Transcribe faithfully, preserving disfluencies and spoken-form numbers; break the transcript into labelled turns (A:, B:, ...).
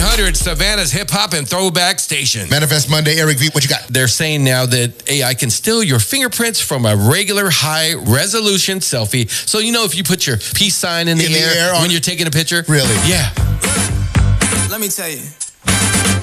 A: hundred, Savannah's hip hop and throwback station.
B: Manifest Monday, Eric V, what you got?
A: They're saying now that A I can steal your fingerprints from a regular high resolution selfie. So, you know, if you put your peace sign in the,
B: in the
A: air,
B: air
A: when you're taking a picture.
B: Really?
A: Yeah.
C: Let me tell you.